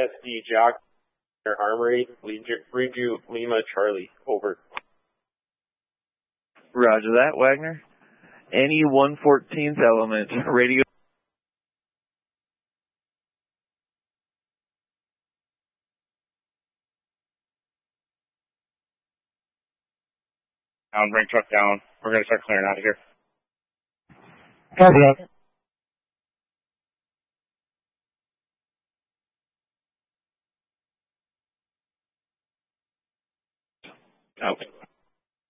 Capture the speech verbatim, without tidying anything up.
S D Jack Armory, read you Lima Charlie, over. Roger that, Wagner. Any one fourteenth element, radio. Down, bring truck down. We're going to start clearing out of here. Copy that. Okay.